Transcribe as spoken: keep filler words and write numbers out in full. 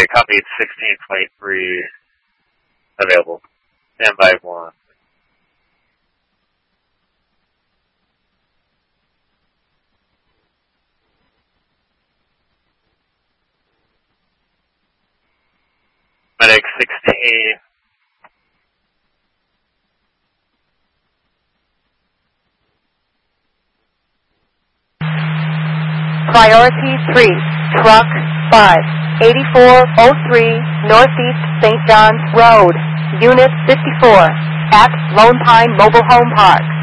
Okay, copied sixteen twenty-three available. Stand by one. Medic sixteen. Priority three, truck five, eighty-four oh three Northeast Saint John's Road, Unit fifty-four, at Lone Pine Mobile Home Park.